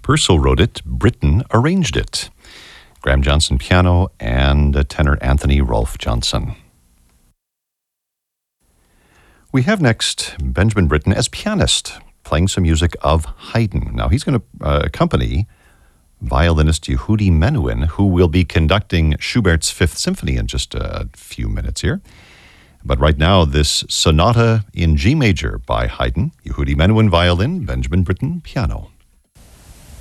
Purcell wrote it, Britten arranged it. Graham Johnson piano and tenor Anthony Rolfe Johnson. We have next Benjamin Britten as pianist, playing some music of Haydn. Now, he's going to accompany violinist Yehudi Menuhin, who will be conducting Schubert's Fifth Symphony in just a few minutes here. But right now, this sonata in G major by Haydn, Yehudi Menuhin violin, Benjamin Britten piano.